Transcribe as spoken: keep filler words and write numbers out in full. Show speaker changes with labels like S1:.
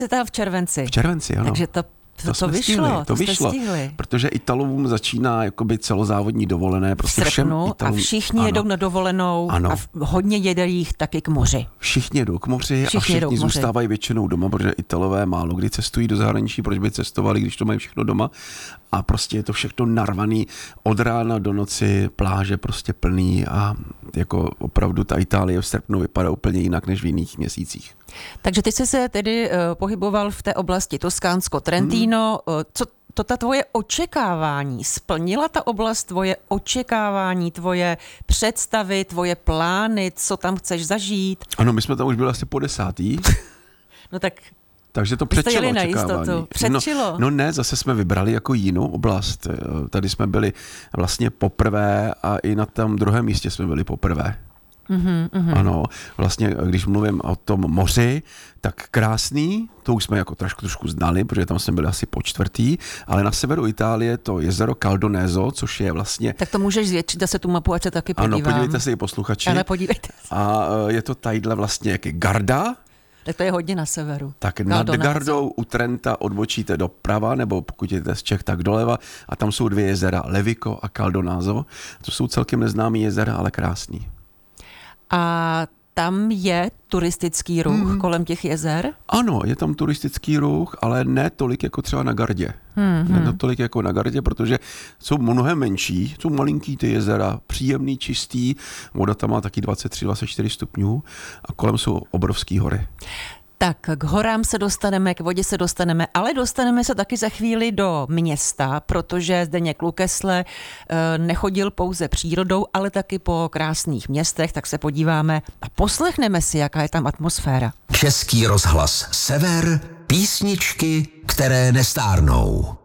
S1: tam v červenci.
S2: V červenci, ano.
S1: Takže to To, to, to vyšlo,
S2: stihli, to,
S1: to
S2: vyšlo,
S1: stihli.
S2: Protože Italům začíná jakoby celozávodní dovolené. Prostě
S1: v srpnu
S2: všem Italům,
S1: a všichni
S2: ano,
S1: jedou na dovolenou ano. a hodně jedou jich taky k moři.
S2: Všichni jedou k moři všichni a všichni zůstávají většinou doma, protože Italové málo kdy cestují do zahraničí, proč by cestovali, když to mají všechno doma. A prostě je to všechno narvaný od rána do noci, pláže prostě plný a jako opravdu ta Itálie v srpnu vypadá úplně jinak než v jiných měsících.
S1: Takže ty jsi se tedy uh, pohyboval v té oblasti Toskánsko, Trentino. Hmm. Uh, co to ta tvoje očekávání? Splnila ta oblast tvoje očekávání, tvoje představy, tvoje plány, co tam chceš zažít?
S2: Ano, my jsme tam už byli asi po desátý.
S1: No tak...
S2: Takže to předčilo očekávání.
S1: Předčilo?
S2: No, no ne, zase jsme vybrali jako jinou oblast. Tady jsme byli vlastně poprvé a i na tom druhém místě jsme byli poprvé.
S1: Mm-hmm, mm-hmm.
S2: Ano, vlastně když mluvím o tom moři, tak krásný, to už jsme jako trošku, trošku znali, protože tam jsme byli asi po čtvrtý, ale na severu Itálie to jezero Caldoneso, což je vlastně...
S1: Tak to můžeš zvětšit, se tu mapu, ať se taky podívám.
S2: Ano, podívejte se i posluchači.
S1: Ale podívejte se.
S2: A je to tadyhle vlastně jak Garda.
S1: Tak to je hodně na severu.
S2: Tak nad Gardou u Trenta odbočíte doprava, nebo pokud jdete z Čech, tak doleva a tam jsou dvě jezera, Levico a Caldonaso. To jsou celkem neznámý jezera, ale krásný. A
S1: tam je turistický ruch hmm. kolem těch jezer?
S2: Ano, je tam turistický ruch, ale ne tolik jako třeba na Gardě.
S1: Hmm.
S2: Ne tolik jako na Gardě, protože jsou mnohem menší, jsou malinký ty jezera, příjemný, čistý, voda tam má taky dvacet tři dvacet čtyři stupňů a kolem jsou obrovský hory.
S1: Tak k horám se dostaneme, k vodě se dostaneme, ale dostaneme se taky za chvíli do města, protože Zdeněk Lukesle nechodil pouze přírodou, ale taky po krásných městech, tak se podíváme a poslechneme si, jaká je tam atmosféra.
S3: Český rozhlas Sever, písničky, které nestárnou.